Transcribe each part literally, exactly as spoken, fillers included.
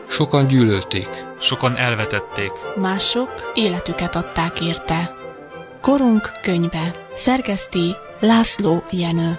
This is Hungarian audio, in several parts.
Sokan gyűlölték. Sokan elvetették. Mások életüket adták érte. Korunk könyve. Szerkeszti László Jenő.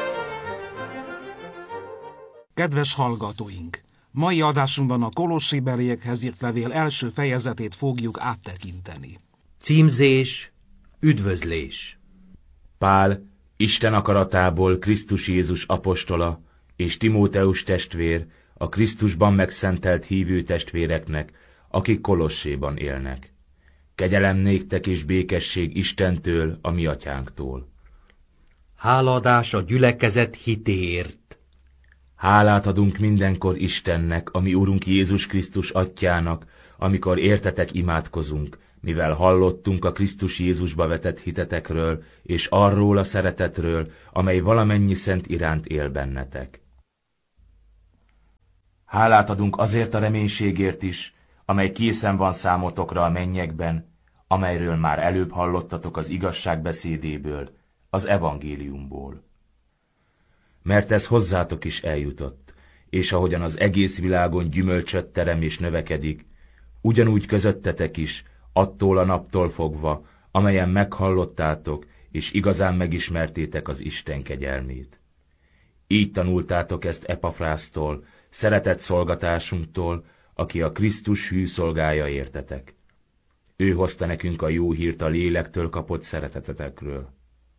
Kedves hallgatóink! Mai adásunkban a Kolossébeliekhez írt levél első fejezetét fogjuk áttekinteni. Címzés, üdvözlés. Pál, Isten akaratából Krisztus Jézus apostola, és Timóteus testvér, a Krisztusban megszentelt hívő testvéreknek, akik Kolosséban élnek. Kegyelem néktek és békesség Istentől, a mi atyánktól. Hálaadás a gyülekezet hitéért. Hálát adunk mindenkor Istennek, a mi Urunk Jézus Krisztus atyának, amikor értetek imádkozunk, mivel hallottunk a Krisztus Jézusba vetett hitetekről, és arról a szeretetről, amely valamennyi szent iránt él bennetek. Hálát adunk azért a reménységért is, amely készen van számotokra a mennyekben, amelyről már előbb hallottatok az igazság beszédéből, az evangéliumból. Mert ez hozzátok is eljutott, és ahogyan az egész világon gyümölcsöt terem és növekedik, ugyanúgy közöttetek is, attól a naptól fogva, amelyen meghallottátok, és igazán megismertétek az Isten kegyelmét. Így tanultátok ezt Epafrásztól, szeretett szolgatásunktól, aki a Krisztus hű szolgája értetek. Ő hozta nekünk a jó hírt a lélektől kapott szeretetetekről.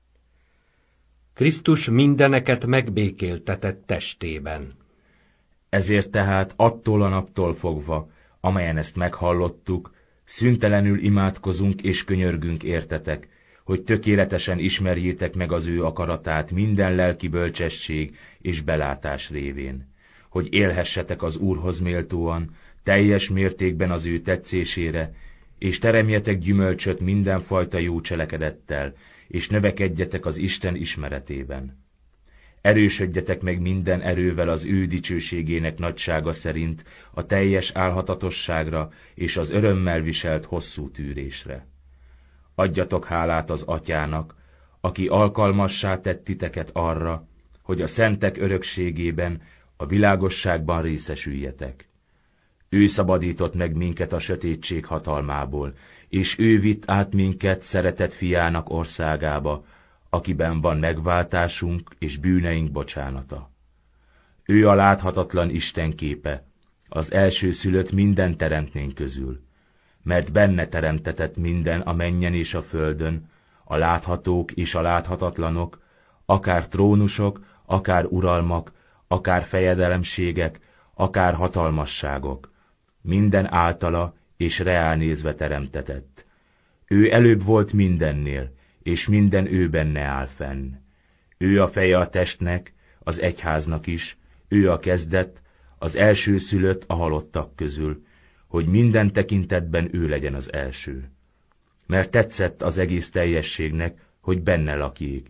Krisztus mindeneket megbékéltetett testében. Ezért tehát attól a naptól fogva, amelyen ezt meghallottuk, szüntelenül imádkozunk és könyörgünk értetek, hogy tökéletesen ismerjétek meg az ő akaratát minden lelki bölcsesség és belátás révén, hogy élhessetek az Úrhoz méltóan, teljes mértékben az ő tetszésére, és teremjetek gyümölcsöt mindenfajta jó cselekedettel, és növekedjetek az Isten ismeretében. Erősödjetek meg minden erővel az ő dicsőségének nagysága szerint a teljes álhatatosságra és az örömmel viselt hosszú tűrésre. Adjatok hálát az Atyának, aki alkalmassá tett titeket arra, hogy a szentek örökségében, a világosságban részesüljetek. Ő szabadított meg minket a sötétség hatalmából, és ő vitt át minket szeretett fiának országába, akiben van megváltásunk és bűneink bocsánata. Ő a láthatatlan Isten képe, az elsőszülött minden teremtmény közül, mert benne teremtetett minden a mennyen és a földön, a láthatók és a láthatatlanok, akár trónusok, akár uralmak, akár fejedelemségek, akár hatalmasságok, minden általa és reánézve teremtetett. Ő előbb volt mindennél, és minden ő benne áll fenn. Ő a feje a testnek, az egyháznak is, ő a kezdet, az elsőszülött a halottak közül, hogy minden tekintetben ő legyen az első. Mert tetszett az egész teljességnek, hogy benne lakjék,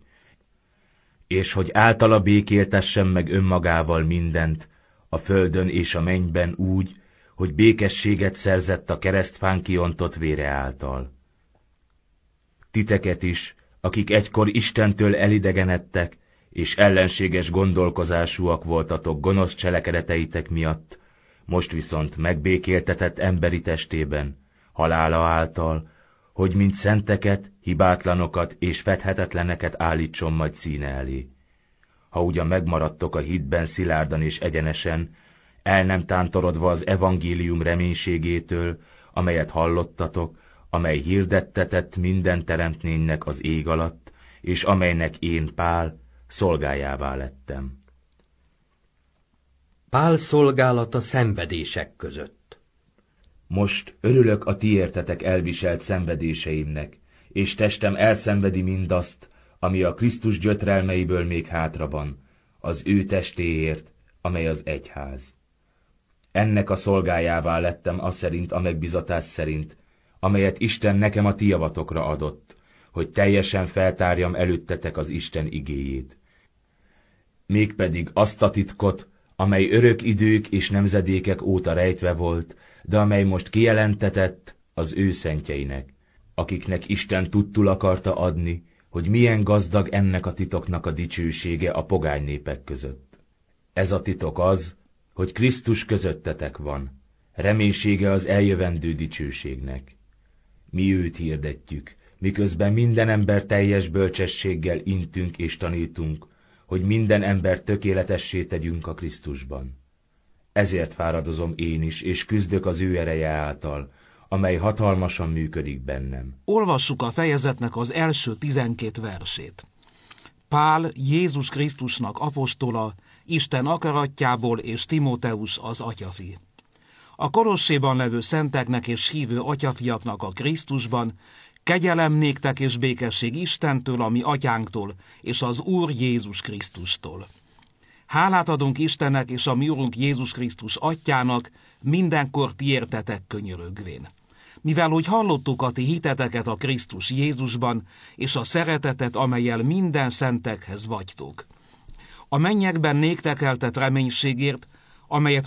és hogy általa békéltessen meg önmagával mindent, a földön és a mennyben úgy, hogy békességet szerzett a keresztfán kiontott vére által. Titeket is, akik egykor Istentől elidegenedtek, és ellenséges gondolkozásúak voltatok gonosz cselekedeteitek miatt, most viszont megbékéltetett emberi testében, halála által, hogy mint szenteket, hibátlanokat és fedhetetleneket állítson majd színe elé. Ha ugyan megmaradtok a hitben szilárdan és egyenesen, el nem tántorodva az evangélium reménységétől, amelyet hallottatok, amely hirdettetett minden teremtménynek az ég alatt, és amelynek én, Pál, szolgájává lettem. Pál szolgálata szenvedések között. Most örülök a ti értetek elviselt szenvedéseimnek, és testem elszenvedi mindazt, ami a Krisztus gyötrelmeiből még hátra van, az ő testéért, amely az egyház. Ennek a szolgájává lettem aszerint a megbizatás szerint, amelyet Isten nekem a ti javatokra adott, hogy teljesen feltárjam előttetek az Isten igéjét. Mégpedig azt a titkot, amely örök idők és nemzedékek óta rejtve volt, de amely most kijelentetett az ő szentjeinek, akiknek Isten tudtul akarta adni, hogy milyen gazdag ennek a titoknak a dicsősége a pogány népek között. Ez a titok az, hogy Krisztus közöttetek van, reménysége az eljövendő dicsőségnek. Mi őt hirdetjük, miközben minden ember teljes bölcsességgel intünk és tanítunk, hogy minden ember tökéletessé tegyünk a Krisztusban. Ezért fáradozom én is, és küzdök az ő ereje által, amely hatalmasan működik bennem. Olvassuk a fejezetnek az első tizenkét versét. Pál Jézus Krisztusnak apostola, Isten akaratjából, és Timóteus az atyafi. A Kolosséban levő szenteknek és hívő atyafiaknak a Krisztusban, kegyelem néktek és békesség Istentől, a mi atyánktól, és az Úr Jézus Krisztustól. Hálát adunk Istennek és a mi Úrunk Jézus Krisztus atyának, mindenkor ti értetek könyörögvén. Mivel úgy hallottuk a ti hiteteket a Krisztus Jézusban, és a szeretetet, amellyel minden szentekhez vagytok. A mennyekben néktek eltett reménységért, amelyet